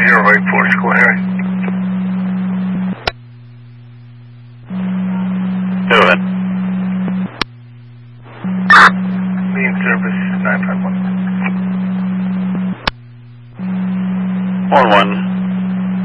084, School Harry. Do it. Main service 951. 1-1.